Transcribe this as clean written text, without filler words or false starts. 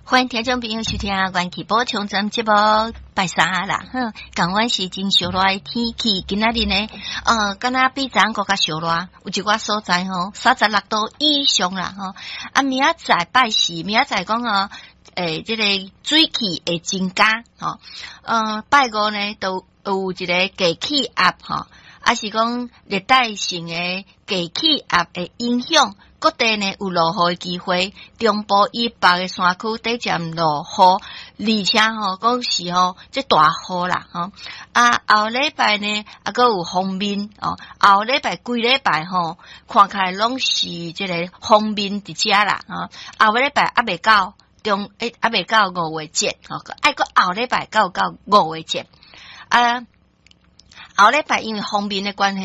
欢迎听众朋友收听元气补充咱节目拜三啦，港湾是真烧热的天气，今仔日呢，敢若比昨昏更较烧热，有一寡所在吼36度以上啦吼。啊，明仔载拜四，明仔载讲这个水气会增加吼。拜五呢，都有一个低气压吼，啊是讲热带性的低气压的影响。各地呢有落雨的机会，中部以北的山区逐渐落雨，而且吼讲是这大雨啦吼。啊，后礼拜呢还有锋面哦，后礼拜规礼拜吼，看起来拢是这个锋面伫遮啦吼。后礼拜还未到还未到5月节吼，爱个后礼拜到5月节啊。后礼拜因为锋面的关系。